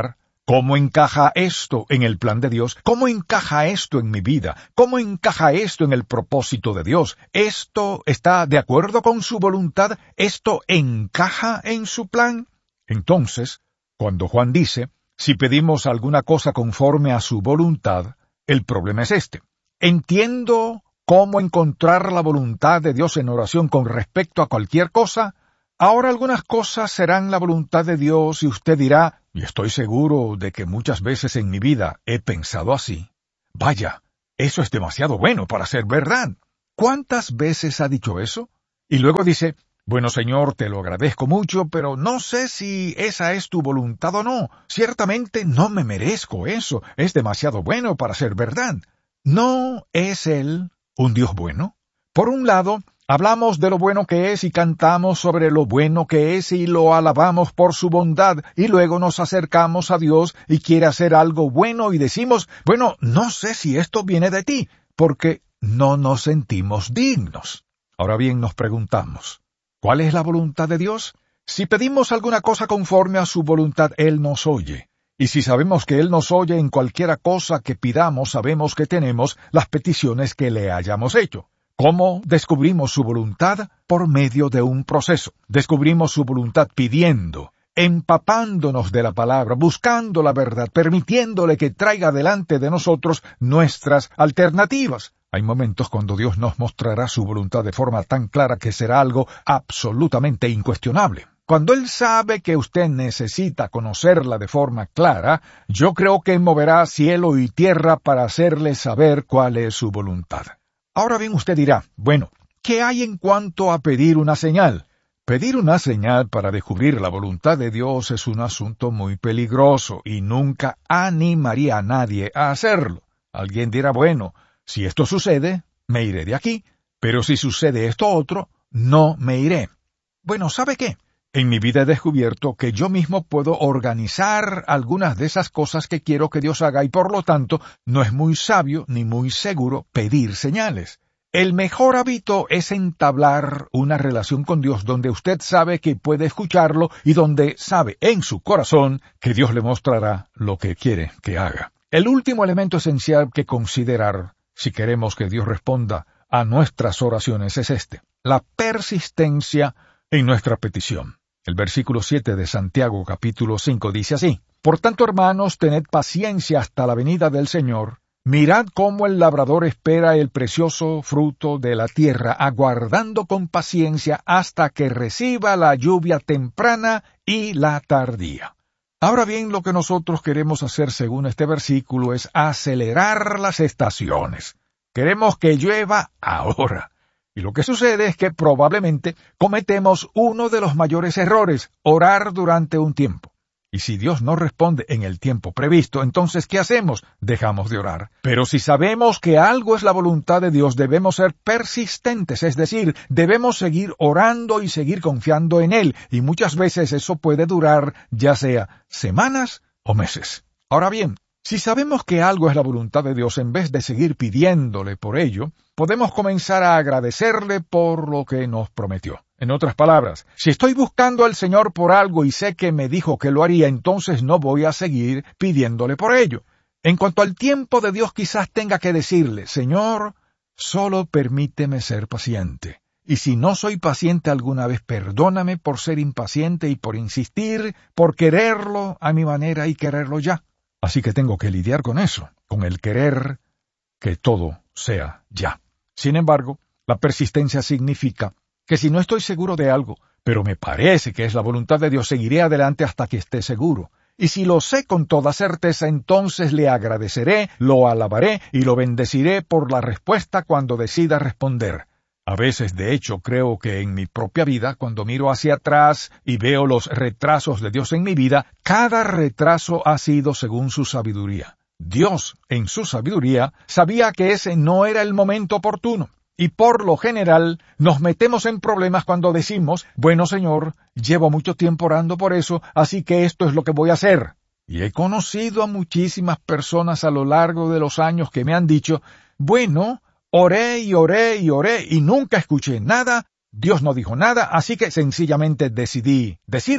¿Cómo encaja esto en el plan de Dios? ¿Cómo encaja esto en mi vida? ¿Cómo encaja esto en el propósito de Dios? ¿Esto está de acuerdo con su voluntad? ¿Esto encaja en su plan? Entonces, cuando Juan dice, si pedimos alguna cosa conforme a su voluntad, el problema es este. ¿Entiendo cómo encontrar la voluntad de Dios en oración con respecto a cualquier cosa? Ahora algunas cosas serán la voluntad de Dios y usted dirá, y estoy seguro de que muchas veces en mi vida he pensado así, vaya, eso es demasiado bueno para ser verdad. ¿Cuántas veces ha dicho eso? Y luego dice, bueno, Señor, te lo agradezco mucho, pero no sé si esa es tu voluntad o no. Ciertamente no me merezco eso, es demasiado bueno para ser verdad. ¿No es Él un Dios bueno? Por un lado, hablamos de lo bueno que es y cantamos sobre lo bueno que es y lo alabamos por su bondad, y luego nos acercamos a Dios y quiere hacer algo bueno y decimos, bueno, no sé si esto viene de ti, porque no nos sentimos dignos. Ahora bien, nos preguntamos, ¿cuál es la voluntad de Dios? Si pedimos alguna cosa conforme a su voluntad, Él nos oye. Y si sabemos que Él nos oye en cualquiera cosa que pidamos, sabemos que tenemos las peticiones que le hayamos hecho. ¿Cómo descubrimos su voluntad? Por medio de un proceso. Descubrimos su voluntad pidiendo, empapándonos de la palabra, buscando la verdad, permitiéndole que traiga delante de nosotros nuestras alternativas. Hay momentos cuando Dios nos mostrará su voluntad de forma tan clara que será algo absolutamente incuestionable. Cuando Él sabe que usted necesita conocerla de forma clara, yo creo que moverá cielo y tierra para hacerle saber cuál es su voluntad. Ahora bien, usted dirá, bueno, ¿qué hay en cuanto a pedir una señal? Pedir una señal para descubrir la voluntad de Dios es un asunto muy peligroso y nunca animaría a nadie a hacerlo. Alguien dirá, bueno, si esto sucede, me iré de aquí, pero si sucede esto otro, no me iré. Bueno, ¿sabe qué? En mi vida he descubierto que yo mismo puedo organizar algunas de esas cosas que quiero que Dios haga y por lo tanto no es muy sabio ni muy seguro pedir señales. El mejor hábito es entablar una relación con Dios donde usted sabe que puede escucharlo y donde sabe en su corazón que Dios le mostrará lo que quiere que haga. El último elemento esencial que considerar si queremos que Dios responda a nuestras oraciones es este: la persistencia en nuestra petición. El versículo 7 de Santiago capítulo 5 dice así: Por tanto, hermanos, tened paciencia hasta la venida del Señor. Mirad cómo el labrador espera el precioso fruto de la tierra, aguardando con paciencia hasta que reciba la lluvia temprana y la tardía. Ahora bien, lo que nosotros queremos hacer según este versículo es acelerar las estaciones. Queremos que llueva ahora. Y lo que sucede es que probablemente cometemos uno de los mayores errores: orar durante un tiempo. Y si Dios no responde en el tiempo previsto, entonces ¿qué hacemos? Dejamos de orar. Pero si sabemos que algo es la voluntad de Dios, debemos ser persistentes, es decir, debemos seguir orando y seguir confiando en Él. Y muchas veces eso puede durar ya sea semanas o meses. Ahora bien, si sabemos que algo es la voluntad de Dios, en vez de seguir pidiéndole por ello, podemos comenzar a agradecerle por lo que nos prometió. En otras palabras, si estoy buscando al Señor por algo y sé que me dijo que lo haría, entonces no voy a seguir pidiéndole por ello. En cuanto al tiempo de Dios, quizás tenga que decirle: Señor, solo permíteme ser paciente. Y si no soy paciente alguna vez, perdóname por ser impaciente y por insistir, por quererlo a mi manera y quererlo ya. Así que tengo que lidiar con eso, con el querer que todo sea ya. Sin embargo, la persistencia significa que si no estoy seguro de algo, pero me parece que es la voluntad de Dios, seguiré adelante hasta que esté seguro. Y si lo sé con toda certeza, entonces le agradeceré, lo alabaré y lo bendeciré por la respuesta cuando decida responder. A veces, de hecho, creo que en mi propia vida, cuando miro hacia atrás y veo los retrasos de Dios en mi vida, cada retraso ha sido según su sabiduría. Dios, en su sabiduría, sabía que ese no era el momento oportuno. Y por lo general, nos metemos en problemas cuando decimos: bueno, Señor, llevo mucho tiempo orando por eso, así que esto es lo que voy a hacer. Y he conocido a muchísimas personas a lo largo de los años que me han dicho: bueno, oré y oré y oré y nunca escuché nada, Dios no dijo nada, así que sencillamente decidí decirle: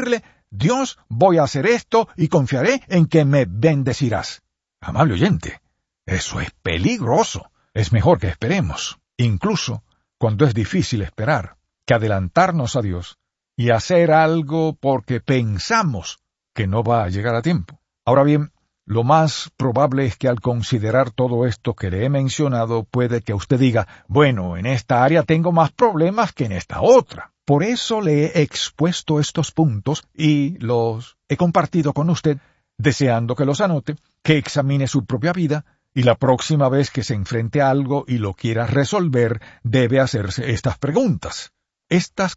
Dios, voy a hacer esto y confiaré en que me bendecirás. Amable oyente, eso es peligroso. Es mejor que esperemos, incluso cuando es difícil esperar, que adelantarnos a Dios y hacer algo porque pensamos que no va a llegar a tiempo. Ahora bien, lo más probable es que al considerar todo esto que le he mencionado, puede que usted diga, bueno, en esta área tengo más problemas que en esta otra. Por eso le he expuesto estos puntos y los he compartido con usted, deseando que los anote, que examine su propia vida, y la próxima vez que se enfrente a algo y lo quiera resolver, debe hacerse estas preguntas. Estas